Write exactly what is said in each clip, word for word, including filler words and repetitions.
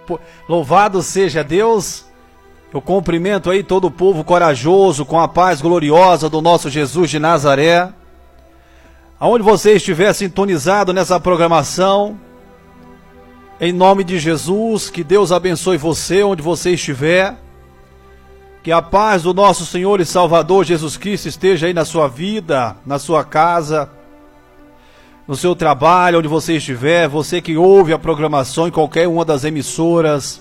Louvado seja Deus. Eu cumprimento aí todo o povo corajoso com a paz gloriosa do nosso Jesus de Nazaré. Aonde você estiver sintonizado nessa programação, em nome de Jesus, que Deus abençoe você onde você estiver. Que a paz do nosso Senhor e Salvador Jesus Cristo esteja aí na sua vida, na sua casa, no seu trabalho, onde você estiver, você que ouve a programação em qualquer uma das emissoras.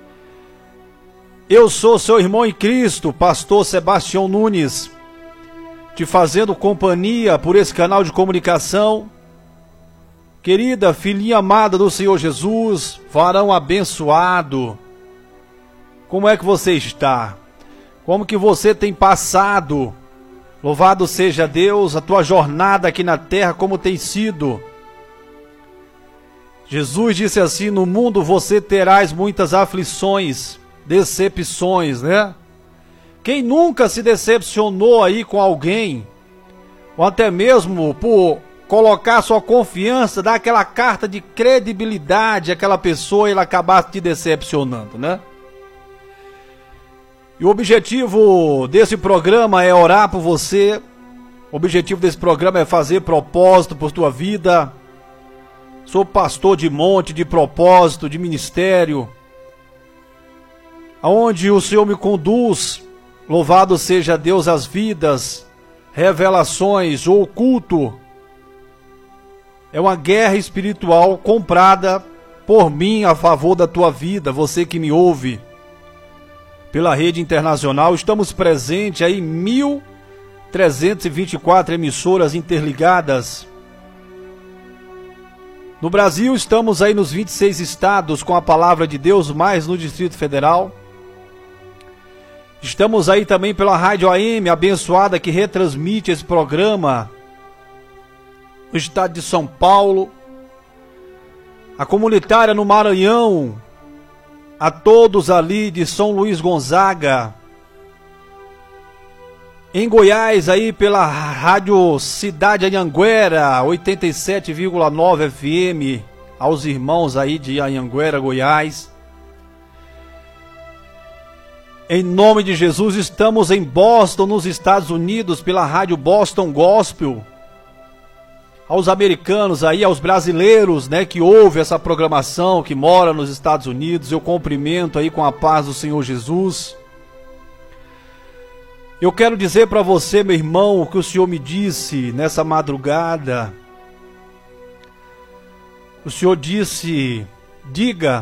Eu sou seu irmão em Cristo, pastor Sebastião Nunes, te fazendo companhia por esse canal de comunicação. Querida filhinha amada do Senhor Jesus, varão abençoado, como é que você está? Como que você tem passado? Louvado seja Deus, a tua jornada aqui na terra, como tem sido? Jesus disse assim: no mundo você terás muitas aflições, decepções, né? Quem nunca se decepcionou aí com alguém, ou até mesmo por colocar sua confiança, dar aquela carta de credibilidade àquela pessoa e ela acabar te decepcionando, né? E o objetivo desse programa é orar por você. O objetivo desse programa é fazer propósito por tua vida. Sou pastor de monte, de propósito, de ministério, aonde o Senhor me conduz. Louvado seja Deus, as vidas, revelações, o oculto. É uma guerra espiritual comprada por mim a favor da tua vida, você que me ouve pela rede internacional. Estamos presentes aí em mil trezentas e vinte e quatro emissoras interligadas. No Brasil estamos aí nos vinte e seis estados com a palavra de Deus, mais no Distrito Federal. Estamos aí também pela Rádio A M, abençoada, que retransmite esse programa no estado de São Paulo. A comunitária no Maranhão, a todos ali de São Luís Gonzaga. Em Goiás aí pela Rádio Cidade Anhanguera, oitenta e sete vírgula nove F M, aos irmãos aí de Anhanguera, Goiás. Em nome de Jesus, estamos em Boston, nos Estados Unidos, pela Rádio Boston Gospel. Aos americanos aí, aos brasileiros, né, que ouvem essa programação, que moram nos Estados Unidos, eu cumprimento aí com a paz do Senhor Jesus. Eu quero dizer para você, meu irmão, o que o Senhor me disse nessa madrugada. O Senhor disse: diga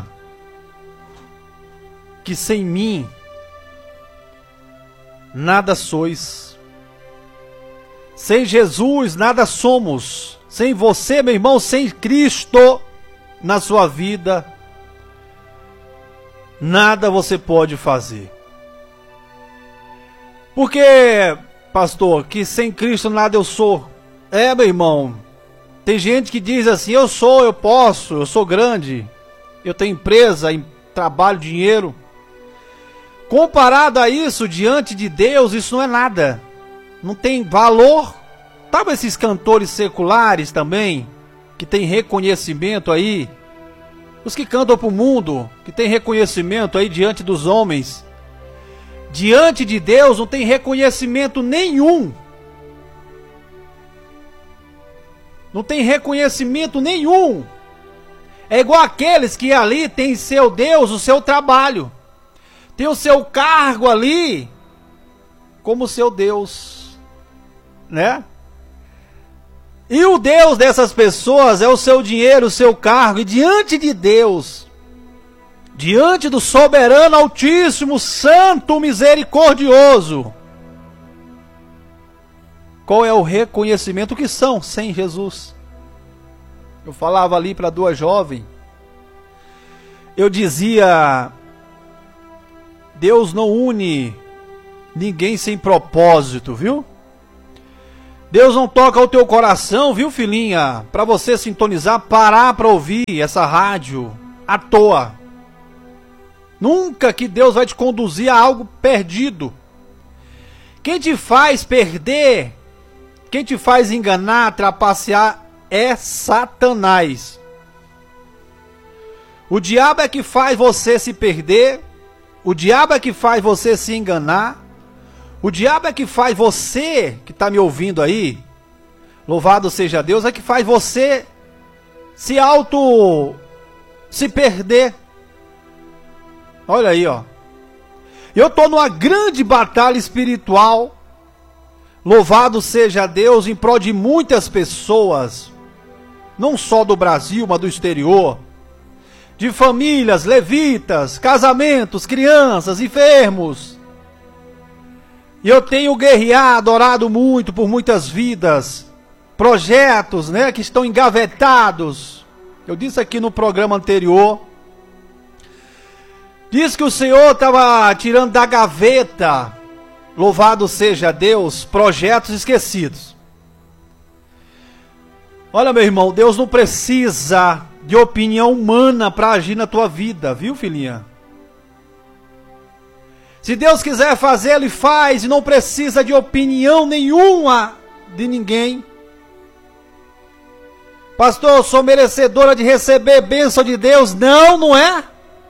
que sem mim nada sois. Sem Jesus nada somos. Sem você, meu irmão, sem Cristo na sua vida, nada você pode fazer. Porque, pastor, que sem Cristo nada eu sou. É, meu irmão, tem gente que diz assim: eu sou, eu posso, eu sou grande, eu tenho empresa, trabalho, dinheiro. Comparado a isso, diante de Deus, isso não é nada. Não tem valor. Sabe esses cantores seculares também, que tem reconhecimento aí? Os que cantam para o mundo, que tem reconhecimento aí diante dos homens. Diante de Deus não tem reconhecimento nenhum. Não tem reconhecimento nenhum. É igual aqueles que ali tem seu Deus, o seu trabalho. Tem o seu cargo ali como seu Deus, né? E o Deus dessas pessoas é o seu dinheiro, o seu cargo. E diante de Deus, diante do soberano altíssimo, santo, misericordioso, qual é o reconhecimento que são sem Jesus? Eu falava ali para duas jovens, eu dizia: Deus não une ninguém sem propósito, viu? Deus não toca o teu coração, viu, filhinha, para você sintonizar, parar para ouvir essa rádio à toa. Nunca que Deus vai te conduzir a algo perdido. Quem te faz perder, quem te faz enganar, trapacear, é Satanás. O diabo é que faz você se perder. O diabo é que faz você se enganar. O diabo é que faz você, que está me ouvindo aí, louvado seja Deus, é que faz você se auto, se perder. Olha aí, ó. Eu estou numa grande batalha espiritual, louvado seja Deus, em prol de muitas pessoas, não só do Brasil, mas do exterior, de famílias, levitas, casamentos, crianças, enfermos. E eu tenho guerreado, orado muito por muitas vidas, projetos, né, que estão engavetados. Eu disse aqui no programa anterior, diz que o Senhor estava tirando da gaveta, louvado seja Deus, projetos esquecidos. Olha, meu irmão, Deus não precisa de opinião humana para agir na tua vida, viu, filhinha? Se Deus quiser fazer, Ele faz e não precisa de opinião nenhuma de ninguém. Pastor, eu sou merecedora de receber bênção de Deus. Não, não é?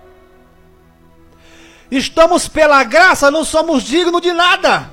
Estamos pela graça, não somos dignos de nada.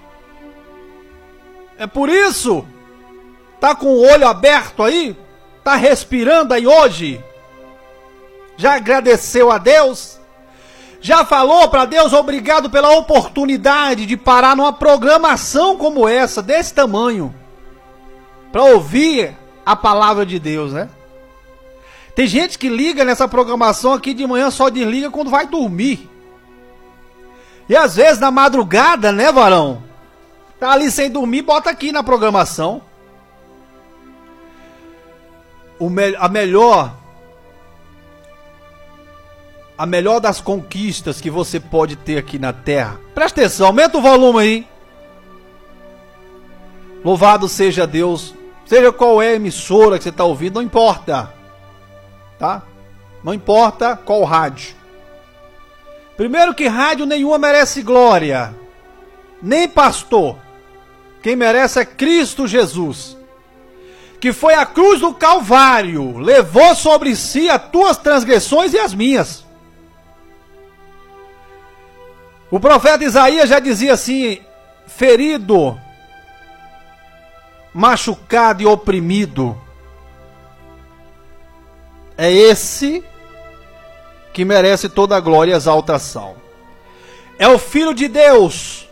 É por isso, tá com o olho aberto aí? Tá respirando aí hoje? Já agradeceu a Deus? Já falou para Deus obrigado pela oportunidade de parar numa programação como essa, desse tamanho, para ouvir a palavra de Deus, né? Tem gente que liga nessa programação aqui de manhã, só desliga quando vai dormir. E às vezes na madrugada, né, varão? Tá ali sem dormir, bota aqui na programação. O me a melhor... A melhor das conquistas que você pode ter aqui na terra. Presta atenção, aumenta o volume aí. Louvado seja Deus. Seja qual é a emissora que você está ouvindo, não importa. Tá? Não importa qual rádio. Primeiro que rádio nenhuma merece glória. Nem pastor. Quem merece é Cristo Jesus. Que foi a cruz do Calvário. Levou sobre si as tuas transgressões e as minhas. O profeta Isaías já dizia assim: ferido, machucado e oprimido, é esse que merece toda a glória e exaltação. É o Filho de Deus,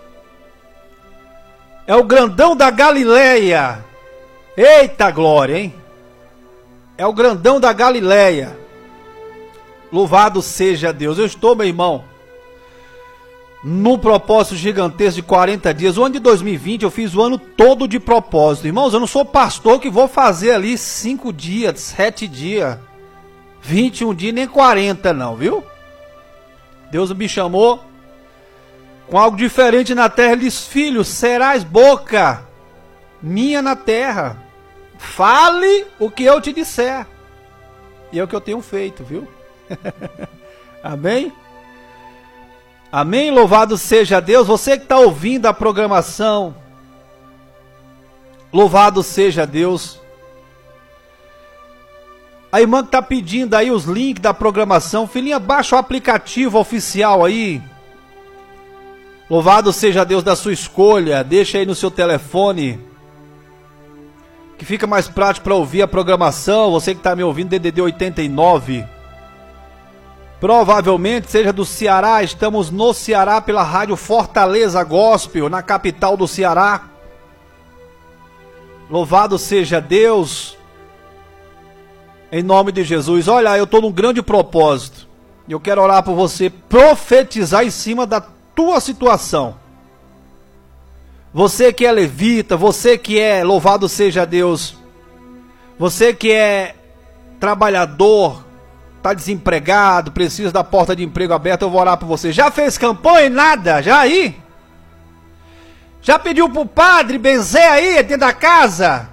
é o grandão da Galileia. Eita glória, hein? É o grandão da Galileia. Louvado seja Deus. Eu estou, meu irmão, num propósito gigantesco de quarenta dias. O ano de dois mil e vinte eu fiz o ano todo de propósito. Irmãos, eu não sou pastor que vou fazer ali cinco dias, sete dias, vinte e um dias, nem quarenta não, viu? Deus me chamou com algo diferente na terra. Ele disse: filho, serás boca minha na terra. Fale o que eu te disser. E é o que eu tenho feito, viu? Amém? Amém, louvado seja Deus. Você que está ouvindo a programação, louvado seja Deus. A irmã que está pedindo aí os links da programação, filhinha, baixa o aplicativo oficial aí. Louvado seja Deus da sua escolha. Deixa aí no seu telefone, que fica mais prático para ouvir a programação. Você que está me ouvindo, D D D oitenta e nove. Provavelmente seja do Ceará. Estamos no Ceará pela rádio Fortaleza Gospel, na capital do Ceará. Louvado seja Deus. Em nome de Jesus. Olha, eu estou num grande propósito. Eu quero orar por você, profetizar em cima da tua situação. Você que é levita, você que é, louvado seja Deus, você que é trabalhador, está desempregado, precisa da porta de emprego aberta, eu vou orar por você. Já fez campanha? Nada? Já aí? Já pediu para o padre benzer aí dentro da casa?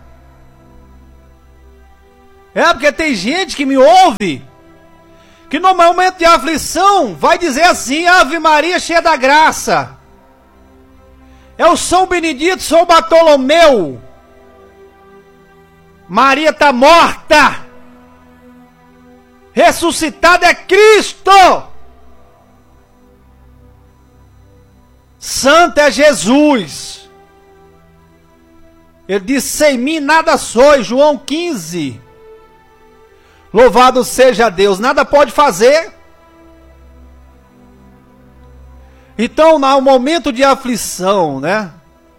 É, porque tem gente que me ouve, que no momento de aflição vai dizer assim: Ave Maria cheia da graça. É o São Benedito, São Bartolomeu. Maria está morta. ressuscitado é Cristo. Santo é Jesus. Ele disse: sem mim nada sois, João quinze. Louvado seja Deus, nada pode fazer. Então, no momento de aflição, né?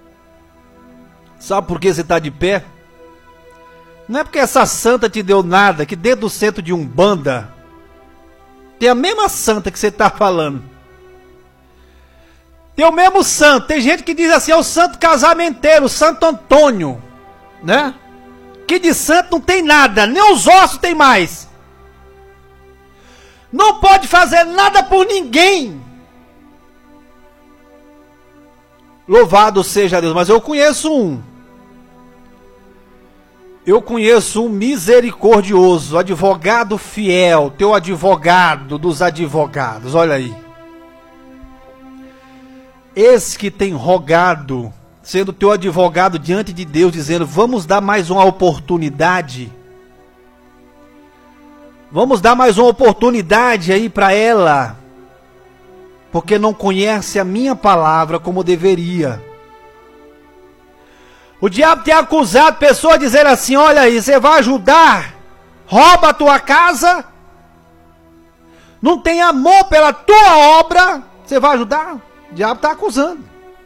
Sabe por que você está de pé? Não é porque essa santa te deu nada, que dentro do centro de Umbanda tem a mesma santa que você está falando. Tem o mesmo santo. Tem gente que diz assim: é o santo casamenteiro, o Santo Antônio, né? Que de santo não tem nada, nem os ossos tem mais. Não pode fazer nada por ninguém. Louvado seja Deus. Mas eu conheço um. Eu conheço um misericordioso, advogado fiel, teu advogado dos advogados. Olha aí. Esse que tem rogado, sendo teu advogado diante de Deus, dizendo: vamos dar mais uma oportunidade. Vamos dar mais uma oportunidade aí para ela. Porque não conhece a minha palavra como deveria. O diabo tem acusado pessoas dizendo assim: olha aí, você vai ajudar, rouba a tua casa, não tem amor pela tua obra, você vai ajudar? O diabo está acusando.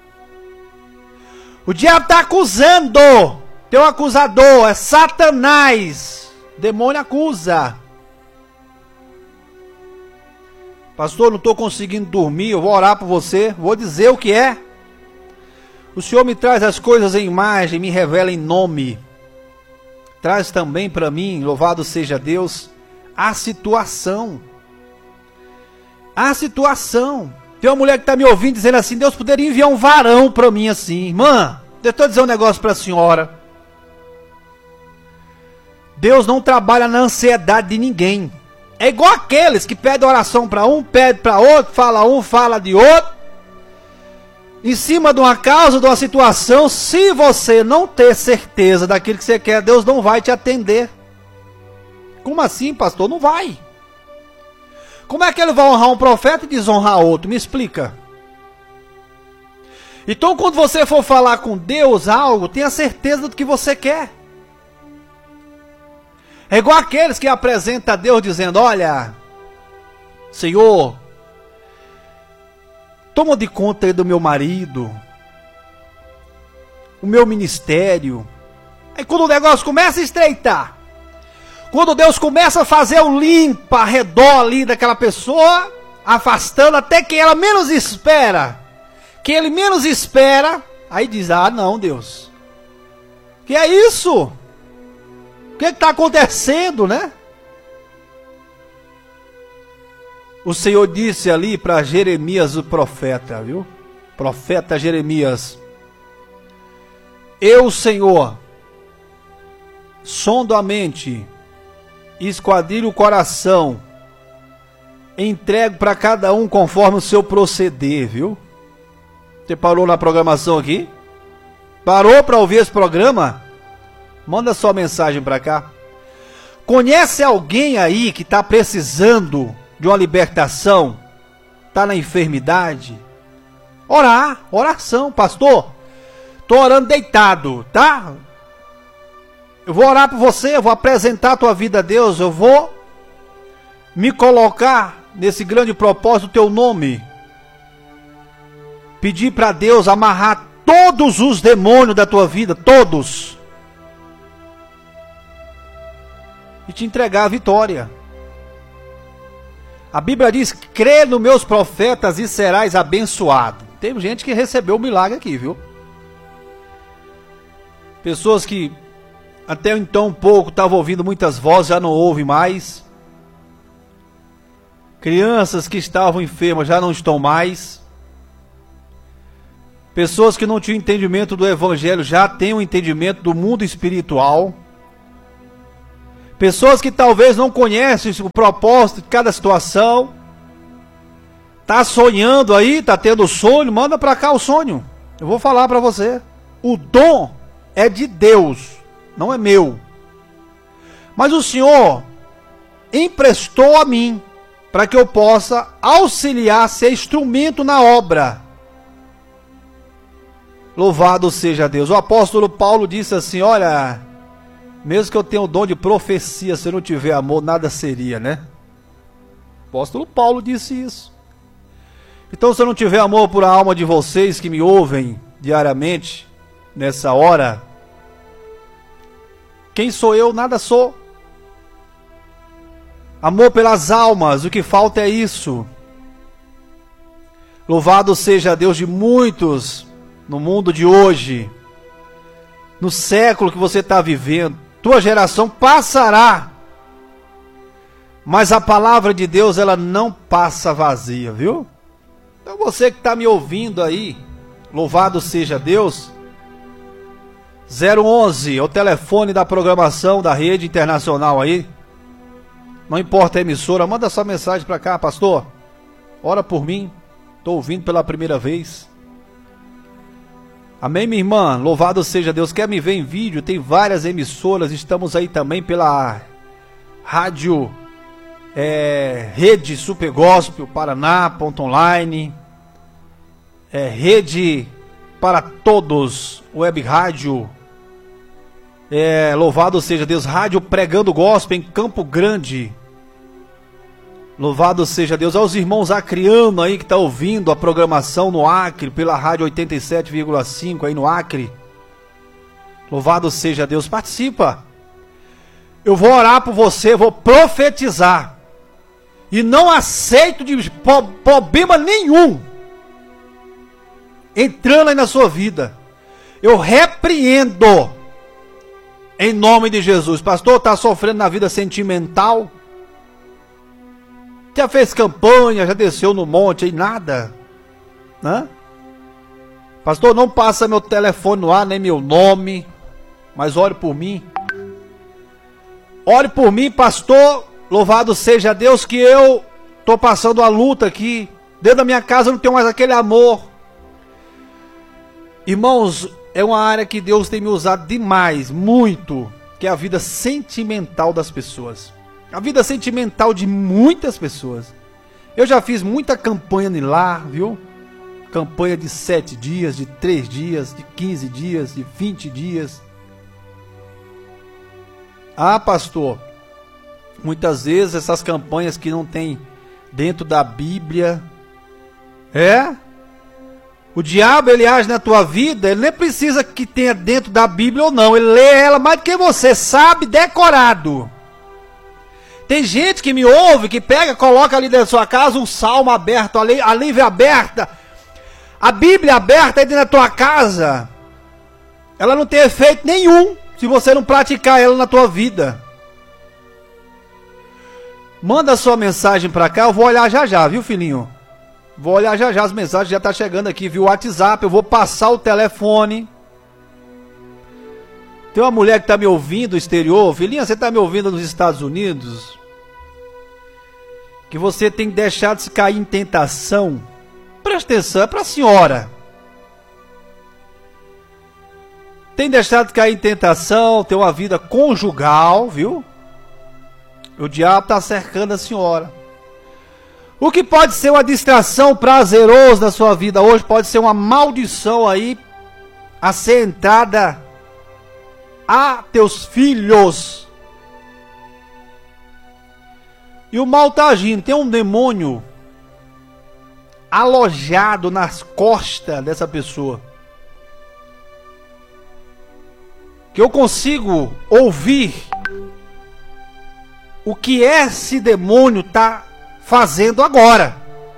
O diabo está acusando. Teu acusador é Satanás. O demônio acusa. Pastor, não estou conseguindo dormir, eu vou orar por você, vou dizer o que é. O Senhor me traz as coisas em imagem, me revela em nome. Traz também para mim, louvado seja Deus, a situação. A situação. Tem uma mulher que está me ouvindo dizendo assim: Deus poderia enviar um varão para mim assim. Irmã, deixa eu dizer um negócio para a senhora. Deus não trabalha na ansiedade de ninguém. É igual aqueles que pedem oração para um, pede para outro, fala um, fala de outro. Em cima de uma causa, de uma situação, se você não ter certeza daquilo que você quer, Deus não vai te atender. Como assim, pastor? Não vai. Como é que ele vai honrar um profeta e desonrar outro? Me explica. Então, quando você for falar com Deus algo, tenha certeza do que você quer. É igual aqueles que apresentam a Deus dizendo: olha, Senhor, toma de conta aí do meu marido, o meu ministério. Aí quando o negócio começa a estreitar, quando Deus começa a fazer o limpa ao redor ali daquela pessoa, afastando até quem ela menos espera, quem ele menos espera, aí diz: ah não, Deus, que é isso? O que está acontecendo, né? O Senhor disse ali para Jeremias, o profeta, viu? Profeta Jeremias: eu, Senhor, sondo a mente, esquadrilho o coração, entrego para cada um conforme o seu proceder, viu? Você parou na programação aqui? Parou para ouvir esse programa? Manda sua mensagem para cá. Conhece alguém aí que está precisando de uma libertação? Está na enfermidade? Orar, oração, pastor. Estou orando deitado, tá? Eu vou orar por você, eu vou apresentar a tua vida a Deus, eu vou me colocar nesse grande propósito do teu nome. Pedir para Deus amarrar todos os demônios da tua vida, todos. E te entregar a vitória. A Bíblia diz: crê nos meus profetas e serás abençoado. Tem gente que recebeu o milagre aqui, viu? Pessoas que até então um pouco estavam ouvindo muitas vozes, já não ouvem mais. Crianças que estavam enfermas já não estão mais. Pessoas que não tinham entendimento do Evangelho já têm um entendimento do mundo espiritual. Pessoas que talvez não conhecem o propósito de cada situação. Tá sonhando aí, tá tendo sonho, manda para cá o sonho. Eu vou falar para você. O dom é de Deus, não é meu. Mas o Senhor, emprestou a mim, para que eu possa auxiliar, ser instrumento na obra. Louvado seja Deus. O apóstolo Paulo disse assim, olha, mesmo que eu tenha o dom de profecia, se eu não tiver amor, nada seria, né? O apóstolo Paulo disse isso. Então, se eu não tiver amor por a alma de vocês que me ouvem diariamente, nessa hora, quem sou eu? Nada sou. Amor pelas almas, o que falta é isso. Louvado seja Deus de muitos no mundo de hoje, no século que você está vivendo. Tua geração passará, mas a palavra de Deus, ela não passa vazia, viu? Então você que está me ouvindo aí, louvado seja Deus. zero onze é o telefone da programação da rede internacional aí. Não importa a emissora, manda sua mensagem para cá, pastor. Ora por mim, estou ouvindo pela primeira vez. Amém, minha irmã? Louvado seja Deus. Quer me ver em vídeo? Tem várias emissoras. Estamos aí também pela rádio é, Rede Super Gospel Paraná ponto online, é, Rede para Todos Web Rádio, é, louvado seja Deus, Rádio Pregando Gospel em Campo Grande. Louvado seja Deus. Aos irmãos acrianos aí que tá ouvindo a programação no Acre, pela rádio oitenta e sete vírgula cinco aí no Acre. Louvado seja Deus. Participa. Eu vou orar por você, vou profetizar. E não aceito de problema nenhum entrando aí na sua vida. Eu repreendo em nome de Jesus. Pastor, está sofrendo na vida sentimental? Já fez campanha, já desceu no monte aí, nada, né? Pastor, não passa meu telefone no ar, nem meu nome, mas ore por mim. Ore por mim, pastor, louvado seja Deus, que eu estou passando a luta aqui. Dentro da minha casa eu não tenho mais aquele amor. Irmãos, é uma área que Deus tem me usado demais, muito, que é a vida sentimental das pessoas. A vida sentimental de muitas pessoas. Eu já fiz muita campanha em lá, viu? Campanha de sete dias, de três dias, de quinze dias, de vinte dias. Ah, pastor, muitas vezes essas campanhas que não tem dentro da Bíblia. É? O diabo, ele age na tua vida, ele nem precisa que tenha dentro da Bíblia ou não. Ele lê ela mais do que você, sabe, decorado. Tem gente que me ouve, que pega, coloca ali dentro da sua casa um salmo aberto, a, a Bíblia aberta. A Bíblia aberta aí dentro da tua casa, ela não tem efeito nenhum se você não praticar ela na tua vida. Manda sua mensagem pra cá, eu vou olhar já já, viu, filhinho? Vou olhar já já, as mensagens já tá chegando aqui, viu? WhatsApp, eu vou passar o telefone. Tem uma mulher que está me ouvindo do exterior. Filhinha, você está me ouvindo nos Estados Unidos? Que você tem que deixar de se cair em tentação. Presta atenção, é para a senhora. Tem deixado de cair em tentação, ter uma vida conjugal, viu? O diabo está cercando a senhora. O que pode ser uma distração prazerosa na sua vida hoje, pode ser uma maldição aí, a ser entrada a teus filhos. E o mal está agindo. Tem um demônio alojado nas costas dessa pessoa, que eu consigo ouvir o que esse demônio está fazendo agora,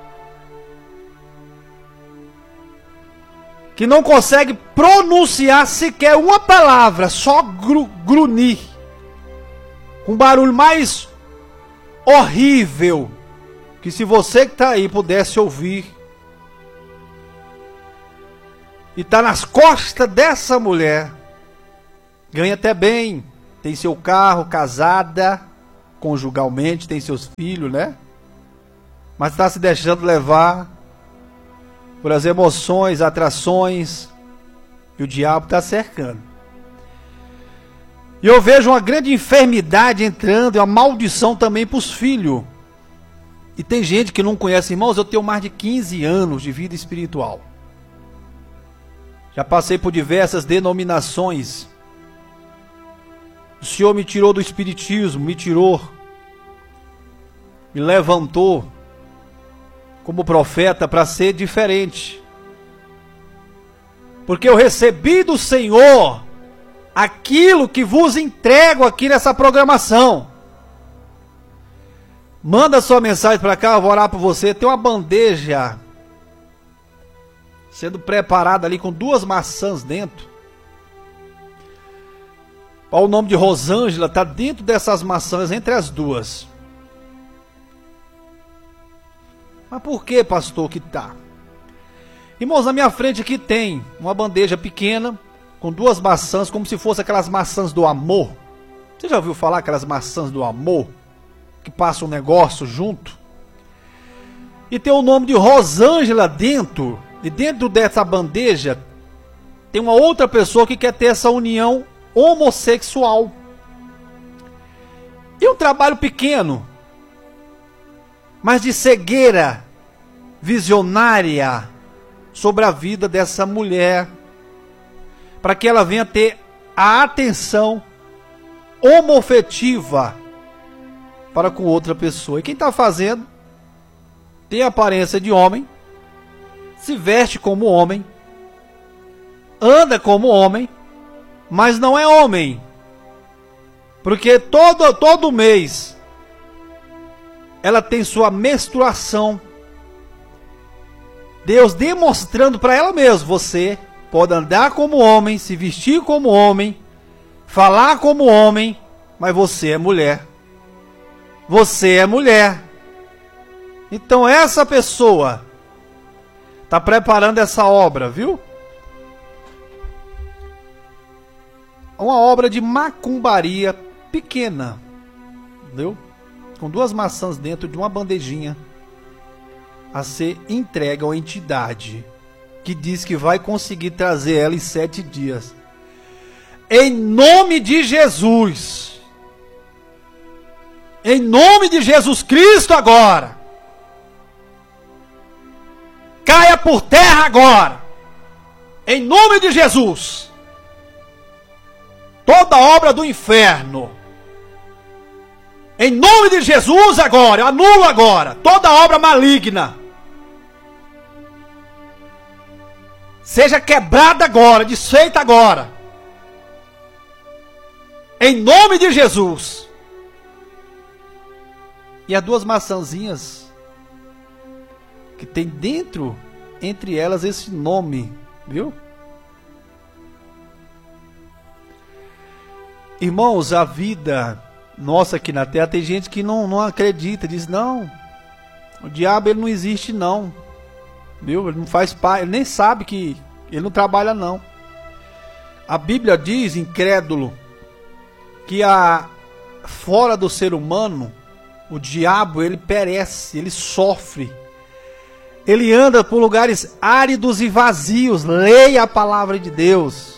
que não consegue pronunciar sequer uma palavra, só gru, grunir, um barulho mais horrível, que se você que está aí pudesse ouvir, e está nas costas dessa mulher, ganha até bem, tem seu carro, casada, conjugalmente, tem seus filhos, né? Mas está se deixando levar por as emoções, atrações, e o diabo está cercando. E eu vejo uma grande enfermidade entrando, e uma maldição também para os filhos. E tem gente que não conhece, irmãos, eu tenho mais de quinze anos de vida espiritual. Já passei por diversas denominações. O Senhor me tirou do espiritismo, me tirou, me levantou como profeta para ser diferente. Porque eu recebi do Senhor aquilo que vos entrego aqui nessa programação. Manda sua mensagem para cá, eu vou orar por você. Tem uma bandeja sendo preparada ali com duas maçãs dentro. O nome de Rosângela está dentro dessas maçãs, entre as duas. Mas por que, pastor, que está? Irmãos, na minha frente aqui tem uma bandeja pequena com duas maçãs, como se fossem aquelas maçãs do amor. Você já ouviu falar aquelas maçãs do amor? Que passa um negócio junto? E tem o nome de Rosângela dentro. E dentro dessa bandeja tem uma outra pessoa que quer ter essa união homossexual. E um trabalho pequeno, mas de cegueira visionária sobre a vida dessa mulher, para que ela venha ter a atenção homoafetiva para com outra pessoa. E quem está fazendo tem a aparência de homem, se veste como homem, anda como homem, mas não é homem, porque todo, todo mês ela tem sua menstruação. Deus demonstrando para ela mesma: você pode andar como homem, se vestir como homem, falar como homem, mas você é mulher. Você é mulher. Então essa pessoa está preparando essa obra, viu? Uma obra de macumbaria pequena, entendeu? Com duas maçãs dentro de uma bandejinha, a ser entregue a uma entidade que diz que vai conseguir trazer ela em sete dias. Em nome de Jesus, em nome de Jesus Cristo agora, caia por terra agora, em nome de Jesus, toda obra do inferno, em nome de Jesus agora, eu anulo agora toda obra maligna, seja quebrada agora, desfeita agora, em nome de Jesus. E as duas maçãzinhas que tem dentro, entre elas, esse nome, viu? Irmãos, a vida nossa aqui na terra, tem gente que não, não acredita, diz: não, o diabo ele não existe não, viu? Ele não faz parte, ele nem sabe que ele não trabalha não. A Bíblia diz, incrédulo, que a, fora do ser humano, o diabo ele perece, ele sofre, ele anda por lugares áridos e vazios. Leia a palavra de Deus.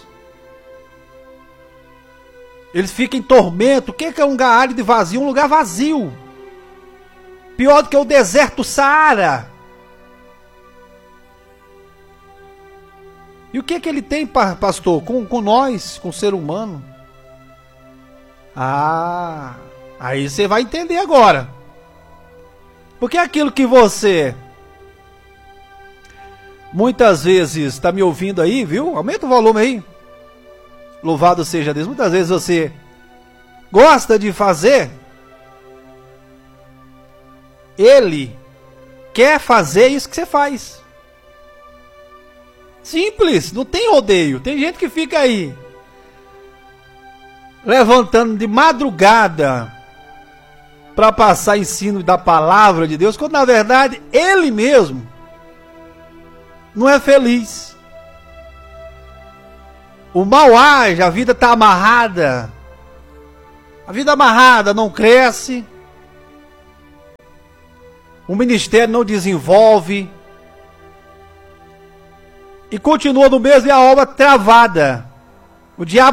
Eles ficam em tormento. O que é um lugar árido e vazio? Um lugar vazio. Pior do que o deserto Saara. E o que é que ele tem, pastor, com, com nós, com o ser humano? Ah, aí você vai entender agora. Porque aquilo que você muitas vezes está me ouvindo aí, viu? Aumenta o volume aí. Louvado seja Deus. Muitas vezes você gosta de fazer, ele quer fazer isso que você faz. Simples, não tem rodeio. Tem gente que fica aí levantando de madrugada para passar ensino da palavra de Deus, quando na verdade ele mesmo não é feliz. O mal age, a vida está amarrada. A vida amarrada não cresce. O ministério não desenvolve. E continua no mesmo, e a obra travada. O diabo